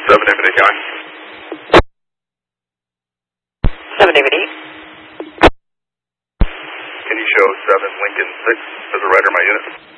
7 David 8 guy. 7 David 8. Can you show 7 Lincoln 6 as a rider in my unit?